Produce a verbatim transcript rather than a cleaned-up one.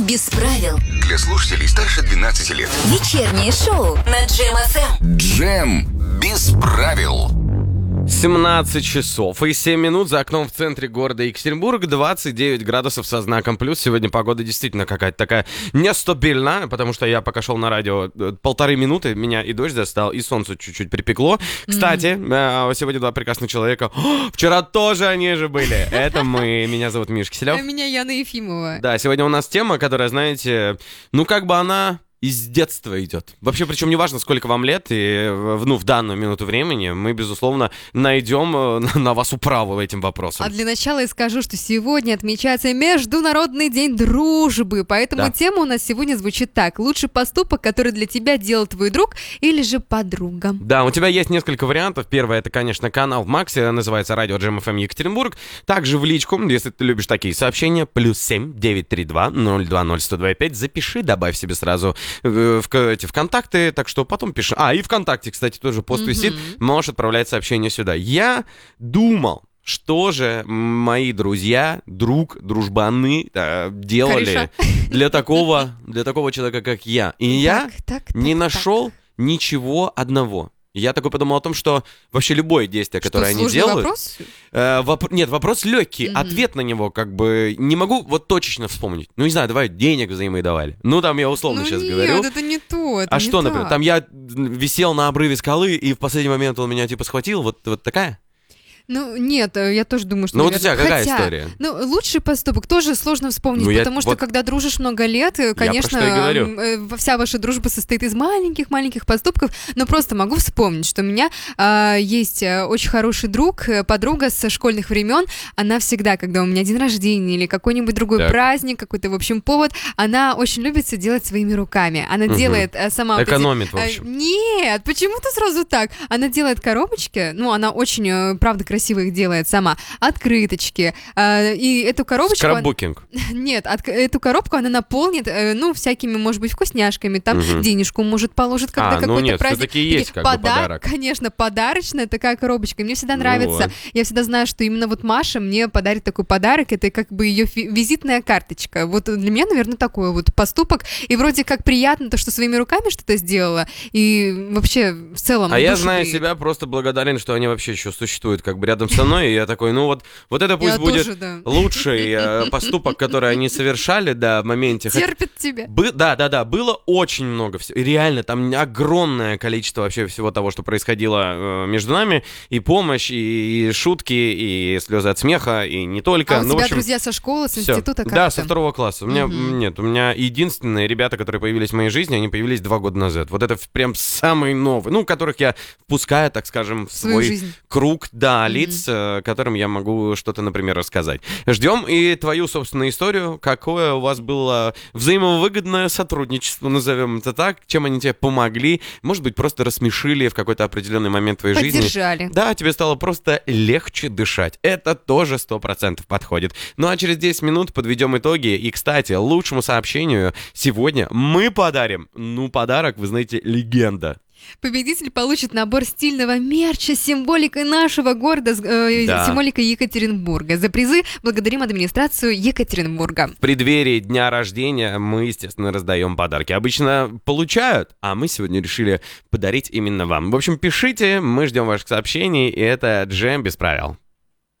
Без правил. Для слушателей старше двенадцати лет. Вечернее шоу на Джем эф эм. Джем без правил. семнадцать часов и семь минут за окном в центре города Екатеринбург, двадцать девять градусов со знаком плюс. Сегодня погода действительно какая-то такая нестабильная, потому что я пока шел на радио полторы минуты, меня и дождь застал, и солнце чуть-чуть припекло. Кстати, mm-hmm. сегодня два прекрасных человека. О, вчера тоже они же были. Это мы. Меня зовут Миша Киселев. А меня Яна Ефимова. Да, сегодня у нас тема, которая, знаете, ну как бы она... из детства идет. Вообще, причем неважно, сколько вам лет, и ну, в данную минуту времени мы, безусловно, найдем на вас управу этим вопросом. А для начала я скажу, что сегодня отмечается Международный день дружбы, поэтому Да. тема у нас сегодня звучит так. Лучший поступок, который для тебя делал твой друг или же подруга. Да, у тебя есть несколько вариантов. Первое, это, конечно, канал в Максе, называется радио Джем эф эм Екатеринбург. Также в личку, если ты любишь такие сообщения, плюс семь девятьсот тридцать два ноль два ноль сто двадцать пять. Запиши, добавь себе сразу в, эти ВКонтакте, так что потом пиши. А, и ВКонтакте, кстати, тоже пост Мгм. висит. Можешь отправлять сообщение сюда. Я думал, что же мои друзья, друг, дружбаны э, делали Кореша. для такого, для такого человека, как я. И я Так, так, не так, нашел ничего одного. Я такой подумал о том, что вообще любое действие, так. которое Что, они сложный делают... вопрос? э, воп- нет, вопрос легкий, Мгм. ответ на него как бы не могу вот точечно вспомнить. Ну, не знаю, давай денег взаймы давали. Ну, там я условно Ну сейчас нет, говорю. это не то, это А не что, например, так. там я висел на обрыве скалы, и в последний момент он меня типа схватил, вот, вот такая? Ну нет, э, я тоже думаю, что... Ну, вот у тебя наверное, какая хотя, история? Ну, лучший поступок тоже сложно вспомнить, Ну, я потому что вот- когда дружишь много лет, э, конечно, что и говорю. м, э, вся ваша дружба состоит из маленьких-маленьких поступков, но просто могу вспомнить, что у меня а, есть э, очень хороший друг, э, подруга со школьных времен, она всегда, когда у меня день рождения или какой-нибудь другой Так. праздник, какой-то, в общем, повод, она очень любит все делать своими руками. Она Мгм. делает э, сама... вот эти- Экономит, в э, общем. Нет, почему ты сразу так? Она делает коробочки, ну, она очень, э, правда, красиво их делает сама, открыточки, э, и эту коробочку... она- Скраббукинг. Нет, от- эту коробку она наполнит, э, ну, всякими, может быть, вкусняшками, там Мгм. денежку, может, положит, когда А, ну какой-то нет, праздник. всё-таки есть как бы Подар- подарок. Конечно, подарочная такая коробочка, и мне всегда Ну нравится. вот. Я всегда знаю, что именно вот Маша мне подарит такой подарок, это как бы ее фи- визитная карточка. Вот для меня, наверное, такой вот поступок, и вроде как приятно то, что своими руками что-то сделала, и вообще в целом... А я душу знаю греет. себя просто благодарен, что они вообще еще существуют как бы рядом со мной, и я такой, ну вот, вот это пусть Я будет тоже, да. лучший э, поступок, который они совершали, да, в моменте. Хотя- Терпит тебя. Бы- да, да, да, было очень много всего. И реально, там огромное количество вообще всего того, что происходило э, между нами. И помощь, и, и шутки, и слезы от смеха, и не только. А у ну, тебя в общем, друзья со школы, с всё. института как Да, со второго класса. У меня Мгм. нет, у меня единственные ребята, которые появились в моей жизни, они появились два года назад. Вот это в- прям самые новые, ну, которых я впускаю, так скажем, в свою свой жизнь. круг, да, Мгм. лиц, э, которым я могу что-то, например, рассказать. Ждем и твою собственную историю. Какое у вас было взаимовыгодное сотрудничество, назовем это так, чем они тебе помогли, может быть, просто рассмешили в какой-то определенный момент твоей жизни. Поддержали. Да, тебе стало просто легче дышать. Это тоже сто процентов подходит. Ну а через десять минут подведем итоги. И, кстати, лучшему сообщению сегодня мы подарим, ну, подарок, вы знаете, легенда. Победитель получит набор стильного мерча с символикой нашего города, с э, Да. символикой Екатеринбурга. За призы благодарим администрацию Екатеринбурга. В преддверии дня рождения мы, естественно, раздаем подарки. Обычно получают, а мы сегодня решили подарить именно вам. В общем, пишите, мы ждем ваших сообщений, и это Джем без правил.